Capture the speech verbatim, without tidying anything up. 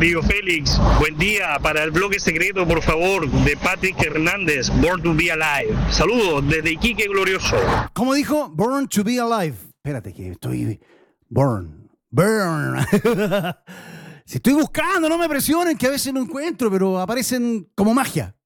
Tío Félix, buen día. Para el bloque secreto, por favor, de Patrick Hernández, Born to be Alive. Saludos desde Iquique Glorioso. ¿Cómo dijo? Born to be Alive. Espérate que estoy... Born. Burn. Si estoy buscando, no me presionen, que a veces no encuentro, pero aparecen como magia.